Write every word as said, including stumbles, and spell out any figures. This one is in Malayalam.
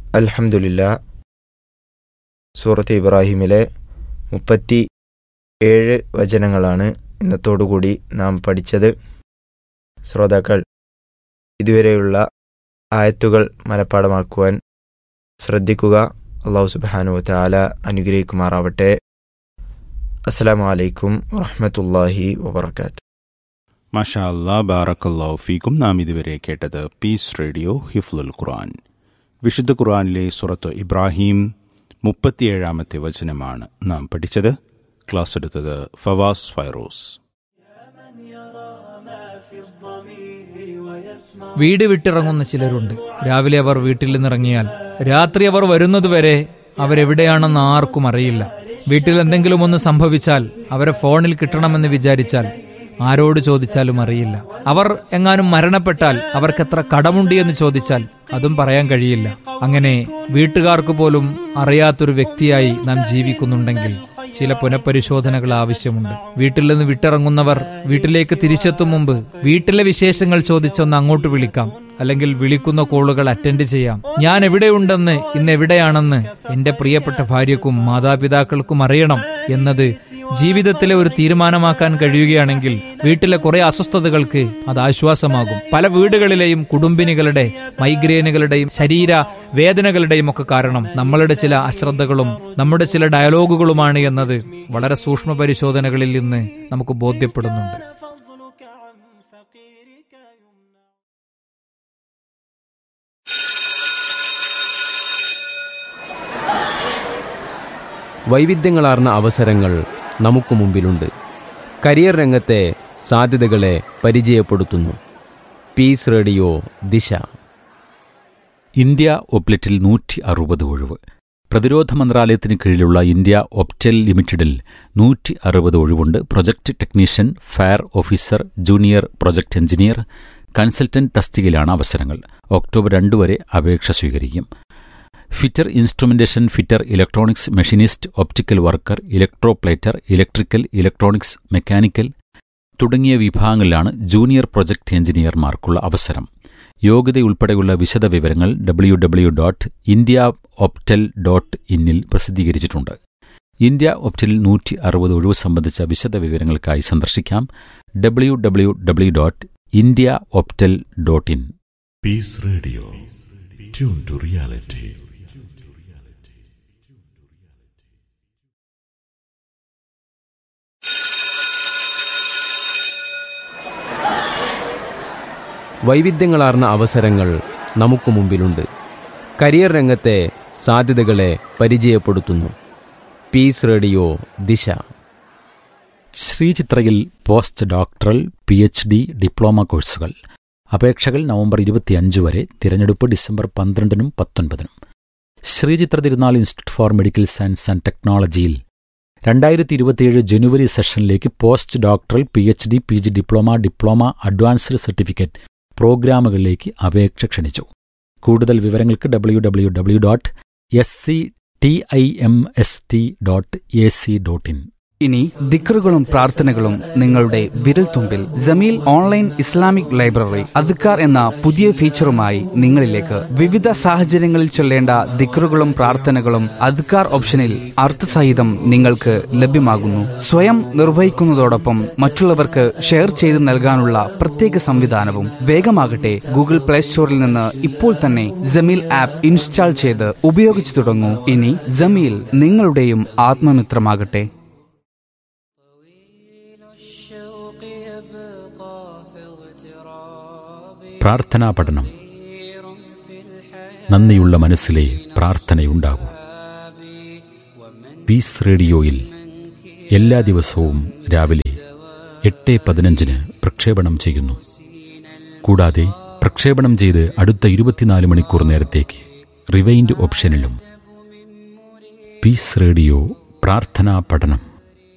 അൽഹംദുലില്ലാ. സൂറത്ത് ഇബ്രാഹിമിലെ മുപ്പത്തി ഏഴ് വചനങ്ങളാണ് ഇന്നത്തോടുകൂടി നാം പഠിച്ചത്. ശ്രോതാക്കൾ ഇതുവരെയുള്ള ആയത്തുകൾ മനഃപ്പാഠമാക്കുവാൻ ശ്രദ്ധിക്കുക. അല്ലാഹു സുബ്ഹാനഹു വ തആല അനുഗ്രഹിക്കുമാറാവട്ടെ. അസ്സലാമു അലൈക്കും വറഹ്മത്തുള്ളാഹി വബറകാതുഹു. മാഷാ അല്ലാഹ്, ബാറക്കല്ലാഹു ഫീക്കും. നാം ഇതുവരെ കേട്ടത് പീസ് റേഡിയോ ഹിഫ്ലുൽ ഖുർആൻ. വിശുദ്ധ ഖുർആനിലെ സൂറത്ത് ഇബ്രാഹിം മുപ്പത്തിയേഴാമത്തെ വചനമാണ് നാം പഠിച്ചത്. ക്ലാസ് എടുത്തത് ഫവാസ് ഫൈറൂസ്. വീട് വിട്ടിറങ്ങുന്ന ചിലരുണ്ട്. രാവിലെ അവർ വീട്ടിൽ നിന്നിറങ്ങിയാൽ രാത്രി അവർ വരുന്നതുവരെ അവരെവിടെയാണെന്ന് ആർക്കും അറിയില്ല. വീട്ടിൽ എന്തെങ്കിലും ഒന്ന് സംഭവിച്ചാൽ അവരെ ഫോണിൽ കിട്ടണമെന്ന് വിചാരിച്ചാൽ ആരോട് ചോദിച്ചാലും അറിയില്ല. അവർ എങ്ങാനും മരണപ്പെട്ടാൽ അവർക്ക് എത്ര കടമുണ്ട് എന്ന് ചോദിച്ചാൽ അതും പറയാൻ കഴിയില്ല. അങ്ങനെ വീട്ടുകാർക്ക് പോലും അറിയാത്തൊരു വ്യക്തിയായി നാം ജീവിക്കുന്നുണ്ടെങ്കിൽ ചില പുനഃപരിശോധനകൾ ആവശ്യമുണ്ട്. വീട്ടിൽ നിന്ന് വിട്ടിറങ്ങുന്നവർ വീട്ടിലേക്ക് തിരിച്ചെത്തും മുമ്പ് വീട്ടിലെ വിശേഷങ്ങൾ ചോദിച്ചൊന്ന് അങ്ങോട്ട് വിളിക്കാം, അല്ലെങ്കിൽ വിളിക്കുന്ന കോളുകൾ അറ്റൻഡ് ചെയ്യാം. ഞാൻ എവിടെയുണ്ടെന്ന്, ഇന്ന് എവിടെയാണെന്ന് എന്റെ പ്രിയപ്പെട്ട ഭാര്യക്കും മാതാപിതാക്കൾക്കും അറിയണം എന്നത് ജീവിതത്തിലെ ഒരു തീരുമാനമാക്കാൻ കഴിയുകയാണെങ്കിൽ വീട്ടിലെ കുറെ അസ്വസ്ഥതകൾക്ക് അത് ആശ്വാസമാകും. പല വീടുകളിലെയും കുടുംബിനികളുടെ മൈഗ്രെയിനുകളുടെയും ശരീര വേദനകളുടെയും ഒക്കെ കാരണം നമ്മളുടെ ചില അശ്രദ്ധകളും നമ്മുടെ ചില ഡയലോഗുകളുമാണ് എന്നത് വളരെ സൂക്ഷ്മ പരിശോധനകളിൽ നിന്ന് നമുക്ക് ബോധ്യപ്പെടുന്നുണ്ട്. വൈവിധ്യങ്ങളാർന്ന അവസരങ്ങൾ നമുക്ക് മുമ്പിലുണ്ട്. കരിയർ രംഗത്തെ സാധ്യതകളെ പരിചയപ്പെടുത്തുന്നു പീസ് റേഡിയോ ദിശ. ഇന്ത്യ ഒപ്ലെറ്റിൽ നൂറ്റി അറുപത് ഒഴിവ്. പ്രതിരോധ മന്ത്രാലയത്തിന് കീഴിലുള്ള ഇന്ത്യ ഒപ്റ്റെൽ ലിമിറ്റഡിൽ നൂറ്റി അറുപത് ഒഴിവുണ്ട്. Project technician, fire officer, junior project engineer, consultant തസ്തികയിലാണ് അവസരങ്ങൾ. ഒക്ടോബർ രണ്ട് വരെ അപേക്ഷ സ്വീകരിക്കും. Fitter instrumentation, fitter electronics machinist, optical worker, electroplater, electrical, electronics, mechanical തുടങ്ങിയ വിഭാഗങ്ങളിലാണ് ജൂനിയർ പ്രൊജക്ട് എഞ്ചിനീയർമാർക്കുള്ള അവസരം. യോഗ്യതയുൾപ്പെടെയുള്ള വിശദ വിവരങ്ങൾ W W dot India ഒപ്റ്റൽ dot ഇന്നിൽ പ്രസിദ്ധീകരിച്ചിട്ടുണ്ട്. ഇന്ത്യ ഒപ്റ്റലിൽ നൂറ്റി അറുപത് ഒഴിവ് സംബന്ധിച്ച വിശദ വിവരങ്ങൾക്കായി സന്ദർശിക്കാം W W W dot India ഒപ്റ്റൽ dot in. Piece radio, tune to reality. വൈവിധ്യങ്ങളാർന്ന അവസരങ്ങൾ നമുക്ക് മുമ്പിലുണ്ട്. കരിയർ രംഗത്തെ സാധ്യതകളെ പരിചയപ്പെടുത്തുന്നു പീസ് റേഡിയോ ദിശ. ശ്രീചിത്രയിൽ post doctoral, P H D, diploma കോഴ്സുകൾ. അപേക്ഷകൾ നവംബർ ഇരുപത്തിയഞ്ച് വരെ. തിരഞ്ഞെടുപ്പ് December പന്ത്രണ്ടിനും പത്തൊൻപതിനും. Sree Chitra Thirunal institute four medical science and ടെക്നോളജിയിൽ രണ്ടായിരത്തി ഇരുപത്തിയേഴ് ജനുവരി സെഷനിലേക്ക് post doctoral, P H D, P G diploma, diploma, advanced certificate പ്രോഗ്രാമുകളിലേക്ക് അപേക്ഷ ക്ഷണിച്ചു. കൂടുതൽ വിവരങ്ങൾക്ക് W W W dot S C T I M S T dot A C dot in. ഇനി ദിക്റുകളും പ്രാർത്ഥനകളും നിങ്ങളുടെ വിരൽത്തുമ്പിൽ. ജമീൽ ഓൺലൈൻ ഇസ്ലാമിക് ലൈബ്രറി അദ്കാർ എന്ന പുതിയ ഫീച്ചറുമായി നിങ്ങളിലേക്ക്. വിവിധ സാഹചര്യങ്ങളിൽ ചൊല്ലേണ്ട ദിക്റുകളും പ്രാർത്ഥനകളും അദ്കാർ ഓപ്ഷനിൽ അർത്ഥസഹിതം നിങ്ങൾക്ക് ലഭ്യമാകുന്നു. സ്വയം നിർവഹിക്കുന്നതോടൊപ്പം മറ്റുള്ളവർക്ക് ഷെയർ ചെയ്ത് നൽകാനുള്ള പ്രത്യേക സംവിധാനവും. വേഗമാകട്ടെ, ഗൂഗിൾ പ്ലേ സ്റ്റോറിൽ നിന്ന് ഇപ്പോൾ തന്നെ ജമീൽ ആപ്പ് ഇൻസ്റ്റാൾ ചെയ്ത് ഉപയോഗിച്ചു തുടങ്ങൂ. ഇനി ജമീൽ നിങ്ങളുടെയും ആത്മമിത്രമാകട്ടെ. പ്രാർത്ഥനാ പഠനം. നന്ദിയുള്ള മനസ്സിലെ പ്രാർത്ഥനയുണ്ടാകൂ. പീസ് റേഡിയോയിൽ എല്ലാ ദിവസവും രാവിലെ എട്ട് പതിനഞ്ചിന് പ്രക്ഷേപണം ചെയ്യുന്നു. കൂടാതെ പ്രക്ഷേപണം ചെയ്ത് അടുത്ത ഇരുപത്തിനാല് മണിക്കൂർ നേരത്തേക്ക് റിവൈൻഡ് ഓപ്ഷനിലും. പീസ് റേഡിയോ പ്രാർത്ഥനാ പഠനം.